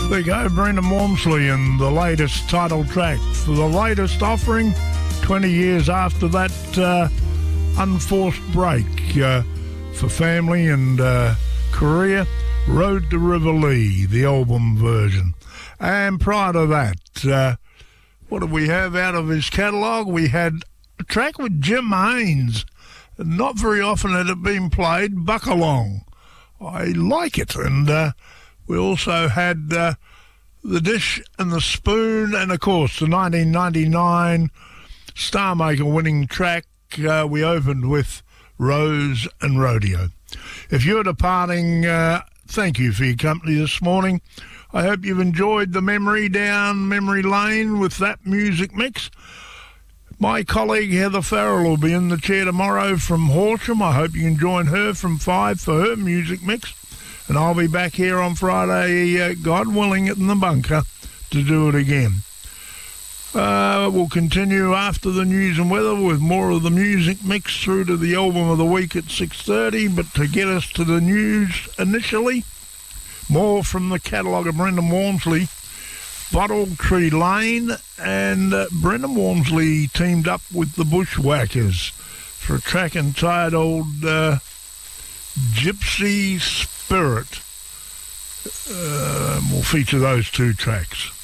There you go, Brendan Walmsley and the latest title track for the latest offering 20 years after that unforced break for family and career, Road to River Lee, the album version. And prior to that, what did we have out of his catalogue? We had a track with Jim Haynes. Not very often had it been played, Buckalong. I like it. And we also had The Dish and the Spoon, and of course the 1999 Star Maker winning track. We opened with Rose and Rodeo. If you're departing, thank you for your company this morning. I hope you've enjoyed the memory down memory lane with that music mix. My colleague Heather Farrell will be in the chair tomorrow from Horsham. I hope you can join her from 5 for her music mix. And I'll be back here on Friday, God willing, in the bunker to do it again. We'll continue after the news and weather with more of the music mix through to the album of the week at 6:30. But to get us to the news initially, more from the catalogue of Brendan Walmsley, Bottle Tree Lane, and Brendan Walmsley teamed up with the Bushwhackers for a track entitled Gypsy Spirit. We'll feature those two tracks.